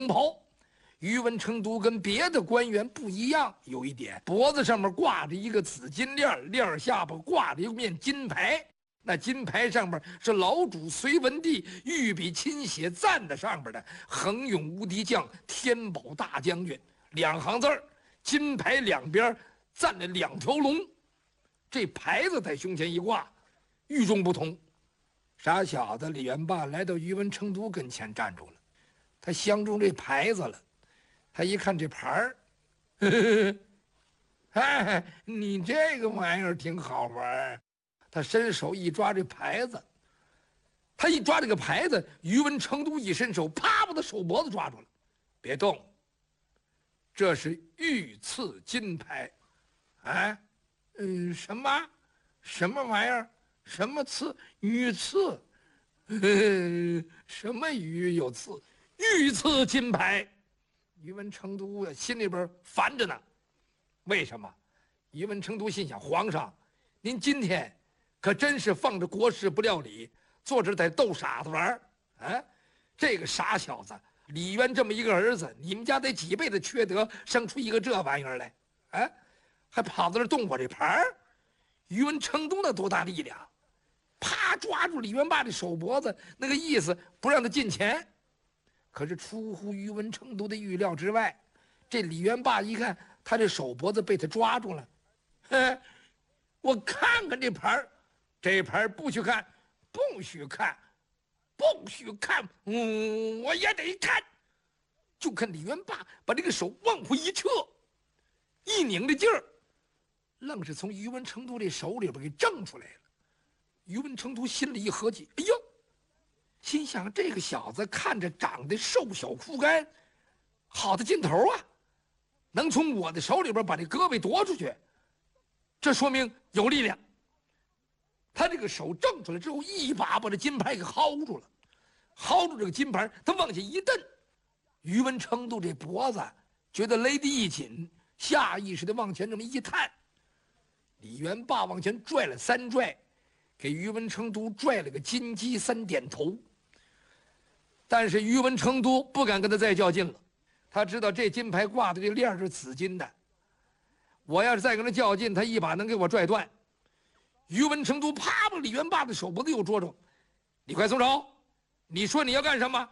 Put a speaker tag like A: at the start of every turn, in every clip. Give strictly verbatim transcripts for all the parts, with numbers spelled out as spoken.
A: 袍。宇文成都跟别的官员不一样，有一点，脖子上面挂着一个紫金链，链下巴挂着一面金牌。那金牌上面是老主隋文帝御笔亲写赞的上面的“恒勇无敌将，天宝大将军”两行字儿，金牌两边站了两条龙。这牌子在胸前一挂，与众不同。傻小子李元霸来到宇文成都跟前站住了，他相中这牌子了。他一看这牌儿，呵呵，哎，你这个玩意儿挺好玩。他伸手一抓这牌子，他一抓这个牌子，宇文成都一伸手，啪把他手脖子抓住了，别动。这是御赐金牌，哎，嗯，什么，什么玩意儿？什么赐？御赐？呵呵，什么御有赐？御赐金牌。宇文成都啊，心里边烦着呢。为什么？宇文成都心想：皇上，您今天可真是放着国事不料理，坐这在逗傻子玩儿啊！这个傻小子，李渊这么一个儿子，你们家得几辈子缺德，生出一个这玩意儿来，啊，还跑到这动我这牌儿？宇文成都那多大力量？啪，抓住李元霸的手脖子，那个意思不让他进前。可是出乎宇文成都的预料之外，这李元霸一看他这手脖子被他抓住了，嘿，我看看这牌儿，这牌儿不许看，不许看，不许看，嗯，我也得看。就看李元霸把这个手往回一撤，一拧这劲儿，愣是从宇文成都这手里边给挣出来了。宇文成都心里一合计，哎呦！心想这个小子看着长得瘦小枯干，好的劲头啊，能从我的手里边把这胳膊夺出去，这说明有力量。他这个手挣出来之后，一把把这金牌给薅住了，薅住这个金牌，他往下一蹬，宇文成都这脖子觉得勒得一紧，下意识的往前这么一探，李元霸往前拽了三拽，给宇文成都拽了个金鸡三点头。但是宇文成都不敢跟他再较劲了，他知道这金牌挂的这链是紫金的，我要是再跟他较劲，他一把能给我拽断。宇文成都啪把李元霸的手脖子又捉住，你快松手！你说你要干什么？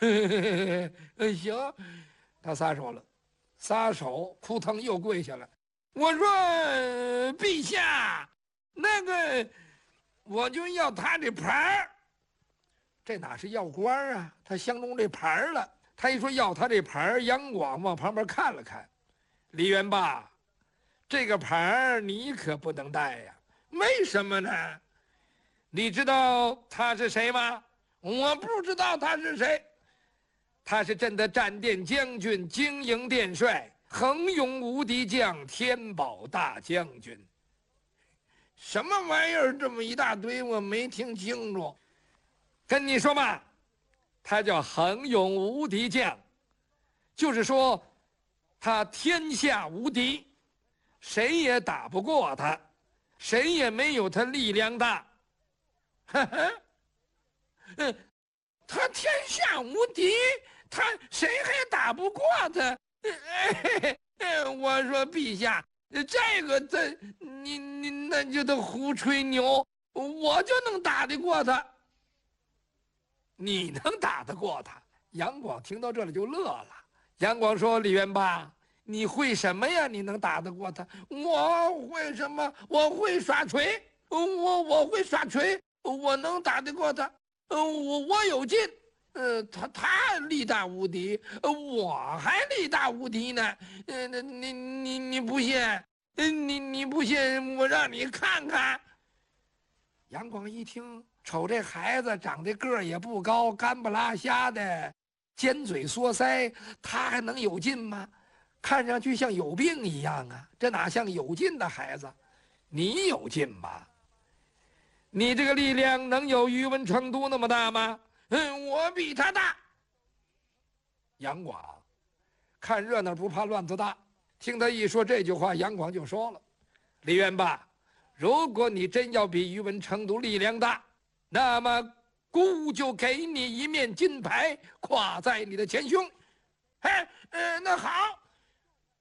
A: 行，他撒手了，撒手，扑腾又跪下了。我说陛下，那个我就要他这牌儿。这哪是要官啊？他相中这牌儿了。他一说要他这牌儿，杨广往旁边看了看，李元霸，这个牌儿你可不能带呀。为什么呢？你知道他是谁吗？我不知道他是谁。他是朕的战殿将军，经营殿帅，恒勇无敌将，天宝大将军。什么玩意儿？这么一大堆，我没听清楚。跟你说嘛，他叫恒勇无敌将，就是说他天下无敌，谁也打不过他，谁也没有他力量大。呵呵，嗯，他天下无敌，他谁还打不过他？哎哎，我说陛下，这个这你你那就得胡吹牛，我就能打得过他。你能打得过他？杨广听到这里就乐了。杨广说：“李元霸，你会什么呀？你能打得过他？我会什么？我会耍锤，我我会耍锤，我能打得过他。我我有劲，呃，他他力大无敌，我还力大无敌呢。呃，你你你不信？你你不信？我让你看看。”杨广一听，瞅这孩子长得个儿也不高，干不拉瞎的，尖嘴缩腮，他还能有劲吗？看上去像有病一样啊！这哪像有劲的孩子？你有劲吗？你这个力量能有宇文成都那么大吗？嗯，我比他大。杨广看热闹不怕乱子大，听他一说这句话，杨广就说了：“李元霸，如果你真要比宇文成都力量大，那么孤就给你一面金牌，挎在你的前胸，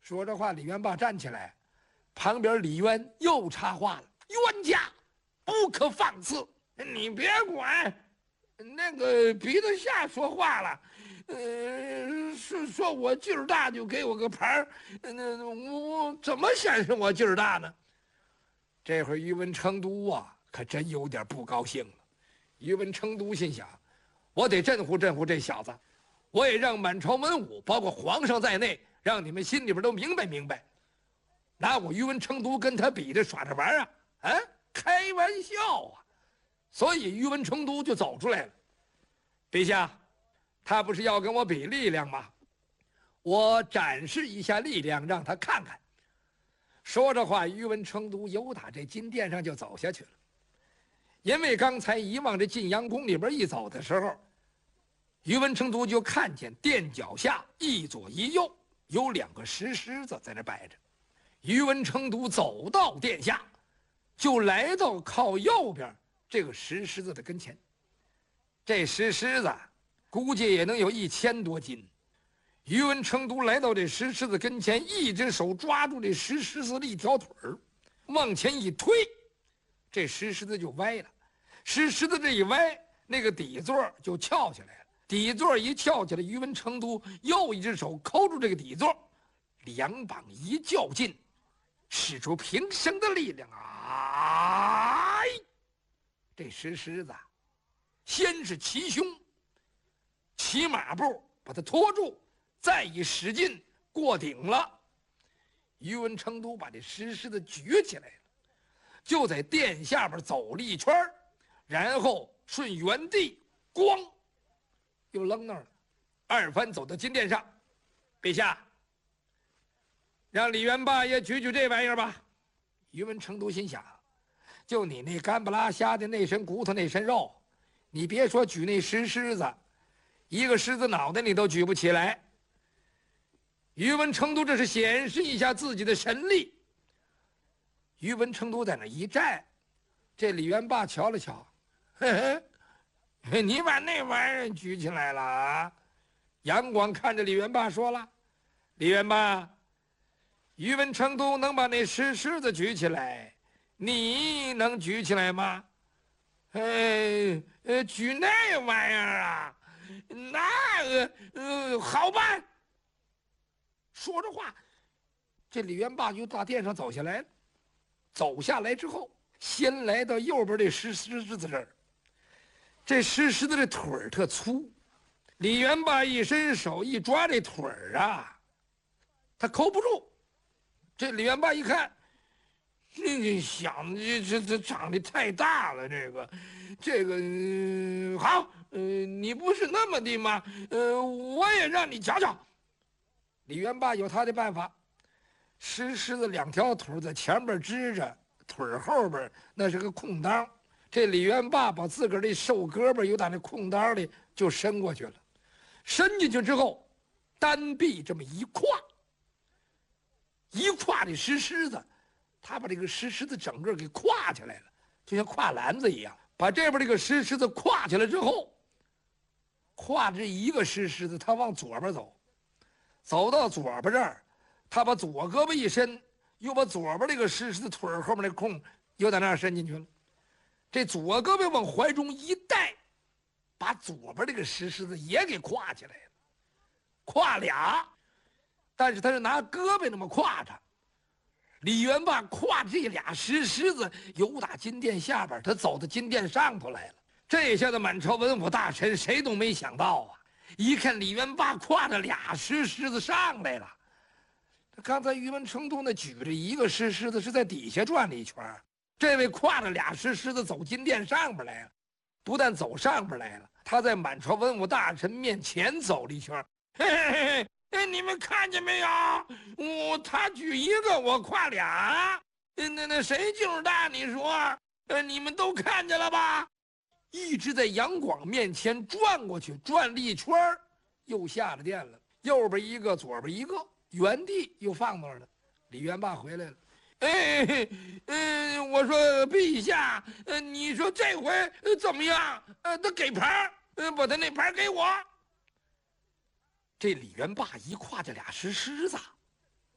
A: 说这话，李元霸站起来，旁边李渊又插话了：“冤家，不可放肆！你别管。”那个鼻子下说话了，呃，是说我劲儿大就给我个牌儿，那我我怎么显示我劲儿大呢？这会儿宇文成都啊，可真有点不高兴了。宇文成都心想，我得镇唬镇唬这小子，我也让满朝文武，包括皇上在内，让你们心里边都明白明白，拿我宇文成都跟他比着耍着玩啊？啊，开玩笑啊！所以宇文成都就走出来了。陛下，他不是要跟我比力量吗？我展示一下力量，让他看看。说着话，宇文成都由打这金殿上就走下去了。因为刚才一往这晋阳宫里边一走的时候，宇文成都就看见殿脚下一左一右有两个石狮子在那摆着。宇文成都走到殿下，就来到靠右边这个石狮子的跟前。这石狮子估计也能有一千多斤。宇文成都来到这石狮子跟前，一只手抓住这石狮子的一条腿儿，往前一推，这石狮子就歪了。石狮子这一歪，那个底座就翘起来了。底座一翘起来，宇文成都又一只手抠住这个底座，两膀一较劲，使出平生的力量啊！这石狮子先是齐胸，骑马步把它拖住，再一使劲过顶了。宇文成都把这石狮子举起来了，就在殿下边走了一圈，然后顺原地咣又扔那儿了。二番走到金殿上，陛下，让李元霸也举举这玩意儿吧。宇文成都心想，就你那干不拉瞎的那身骨头那身肉，你别说举那石狮子，一个狮子脑袋你都举不起来。宇文成都这是显示一下自己的神力。宇文成都在那一站，这李元霸瞧了瞧，嘿嘿，你把那玩意儿举起来了啊？杨广看着李元霸说了：“李元霸，宇文成都能把那石狮子举起来，你能举起来吗？”哎，呃，举那玩意儿啊，那个，呃，好办。说着话，这李元霸就大殿上走下来了。走下来之后，先来到右边这石狮子这儿。这石狮子这腿儿特粗，李元霸一伸手一抓这腿儿啊，他抠不住。这李元霸一看，这想这这这长得太大了，这个这个、呃、好，呃，你不是那么的吗？呃，我也让你瞧瞧。李元霸有他的办法，石狮子两条腿在前边支着，腿后边那是个空当。这李元霸把自个儿这瘦胳膊由打那空当里就伸过去了，伸进去之后，单臂这么一跨，一跨这石狮子，他把这个石狮子整个给跨起来了，就像跨篮子一样。把这边这个石狮子跨起来之后，跨这一个石狮子，他往左边走，走到左边这儿，他把左胳膊一伸，又把左边这个石狮子腿后面那空又在那儿伸进去了。这左胳膊往怀中一带，把左边这个石狮子也给跨起来了，跨俩，但是他是拿胳膊那么跨着。李元霸跨这俩石狮子，由打金殿下边，他走到金殿上头来了。这下子满朝文武大臣谁都没想到啊！一看李元霸跨着俩石狮子上来了。刚才宇文成都那举着一个石狮子是在底下转了一圈，这位跨着俩石狮子走金殿上边来了。不但走上边来了，他在满朝文武大臣面前走了一圈。嘿嘿嘿，哎，你们看见没有？我他举一个，我跨俩。那那谁劲儿大？你说？呃，你们都看见了吧？一直在杨广面前转过去，转了一圈，又下了殿了。右边一个，左边一个，原地又放那儿了。李元霸回来了。哎，嗯，我说陛下，呃，你说这回怎么样？呃，他给牌，呃，把他那牌给我。这李元霸一跨这俩石狮子，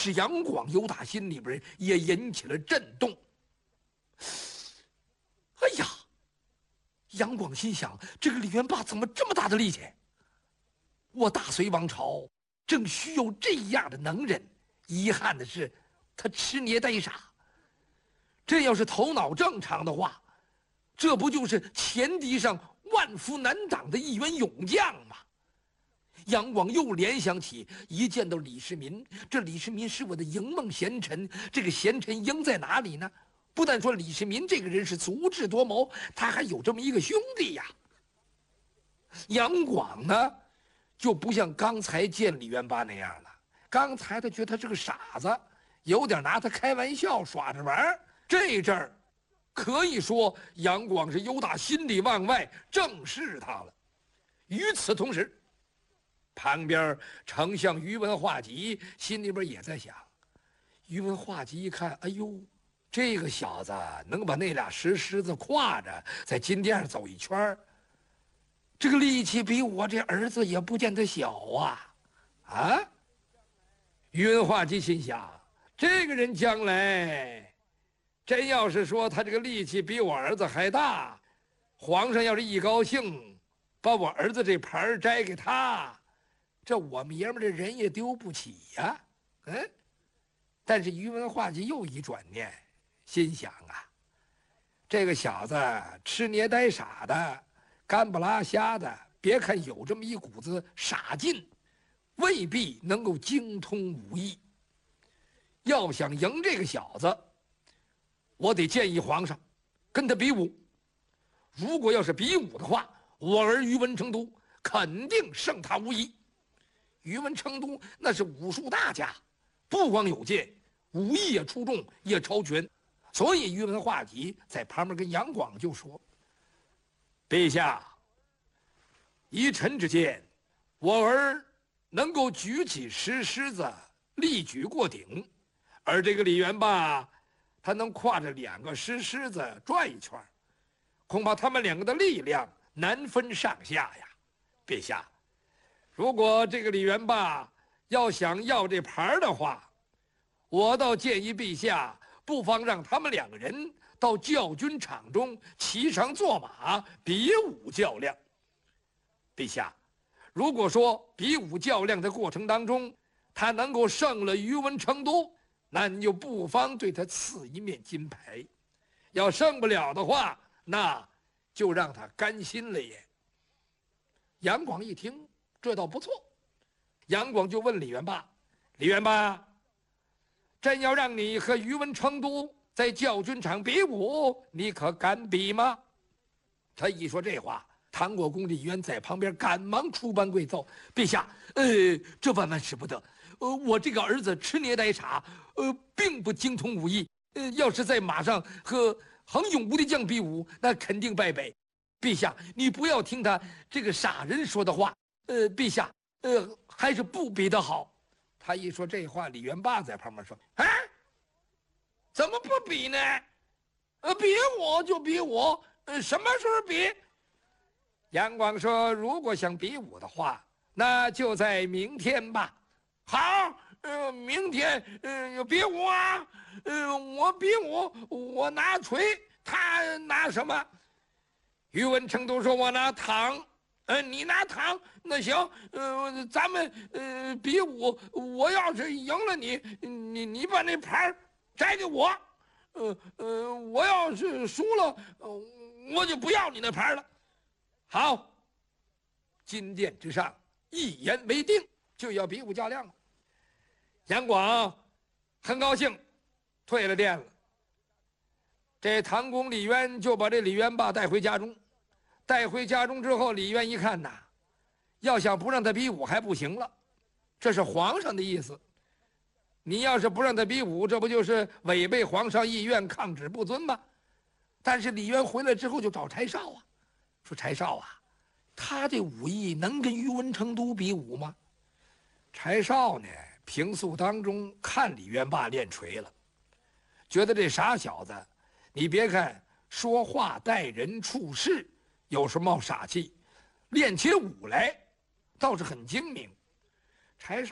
A: 使杨广由打心里边也引起了震动。哎呀，杨广心想，这个李元霸怎么这么大的力气？我大隋王朝正需要这样的能人，遗憾的是，他吃捏呆傻。这要是头脑正常的话，这不就是前敌上万夫难挡的一员勇将吗？杨广又联想起，一见到李世民，这李世民是我的营梦贤臣，这个贤臣应在哪里呢？不但说李世民这个人是足智多谋，他还有这么一个兄弟呀。杨广呢，就不像刚才见李元霸那样了。刚才他觉得他是个傻子，有点拿他开玩笑，耍着玩儿。这阵儿，可以说杨广是由打心里往外正视他了。与此同时，旁边丞相宇文化及心里边也在想。宇文化及一看，哎呦，这个小子能把那俩石狮子挎着在金殿上走一圈儿，这个力气比我这儿子也不见得小啊！啊！宇文化及心想，这个人将来真要是说他这个力气比我儿子还大，皇上要是一高兴，把我儿子这牌摘给他，这我们爷们这人也丢不起呀。嗯，但是宇文化及又一转念，心想啊，这个小子吃捏呆傻的，干不拉瞎的，别看有这么一股子傻劲，未必能够精通武艺。要想赢这个小子，我得建议皇上跟他比武。如果要是比武的话，我儿宇文成都肯定胜他无疑。宇文成都那是武术大家，不光有剑，武艺也出众，也超群。所以宇文化及在旁边跟杨广就说：“陛下，依臣之见，我儿能够举起石狮子，力举过顶，而这个李元霸，他能挎着两个石狮子转一圈，恐怕他们两个的力量难分上下呀。陛下，如果这个李元霸要想要这牌的话，我倒建议陛下不妨让他们两个人到教军场中骑上坐马，比武较量。陛下，如果说比武较量的过程当中，他能够胜了宇文成都，那你就不妨对他赐一面金牌；要胜不了的话，那就让他甘心了也。”杨广一听，这倒不错。杨广就问李元霸：“李元霸，朕要让你和宇文成都在教军场比武，你可敢比吗？”他一说这话，唐国公李渊在旁边赶忙出班跪奏：“陛下，呃，这万万使不得。呃，我这个儿子吃捏呆傻，呃，并不精通武艺。呃，要是在马上和横勇无敌将比武，那肯定败北。陛下，你不要听他这个傻人说的话。呃，陛下，呃，还是不比得好。”他一说这话，李元霸在旁边说：“啊，怎么不比呢？呃，比我就比我，呃，什么时候比？”杨广说：“如果想比武的话，那就在明天吧。”“好，呃，明天，呃，比武啊，呃，我比武，我拿锤，他拿什么？”宇文成都说：“我拿糖。”“呃，你拿糖，那行，呃，咱们呃比武，我要是赢了你，你你把那牌摘给我，呃呃，我要是输了，呃，我就不要你那牌了。”好，金殿之上一言为定，就要比武较量了。杨广很高兴，退了殿了。这唐公李渊就把这李元霸带回家中。带回家中之后，李渊一看呐，要想不让他比武还不行了，这是皇上的意思。你要是不让他比武，这不就是违背皇上意愿，抗旨不遵吗？但是李渊回来之后就找柴绍啊，说：“柴绍啊，他这武艺能跟宇文成都比武吗？”柴绍呢，平素当中看李元霸练锤了，觉得这傻小子，你别看说话待人处事有时冒傻气，练起武来倒是很精明。柴绍